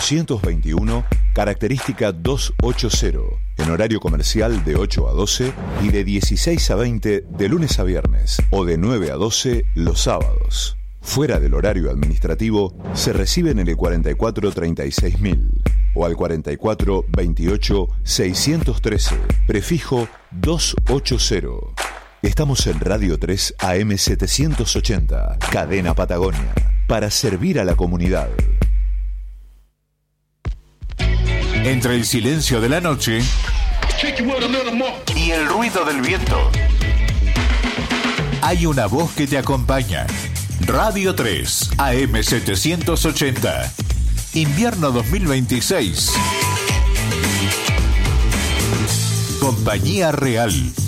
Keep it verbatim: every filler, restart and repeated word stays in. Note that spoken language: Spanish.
cuatrocientos veintiuno, característica doscientos ochenta, en horario comercial de ocho a doce y de dieciséis a veinte de lunes a viernes o de nueve a doce los sábados. Fuera del horario administrativo, se recibe en el cuarenta y cuatro treinta y seis mil o al cuarenta y cuatro veintiocho seiscientos trece, prefijo doscientos ochenta. Estamos en Radio tres A M setecientos ochenta, Cadena Patagonia, para servir a la comunidad. Entre el silencio de la noche y el ruido del viento, hay una voz que te acompaña. Radio tres A M setecientos ochenta, invierno dos mil veintiséis. Compañía Real.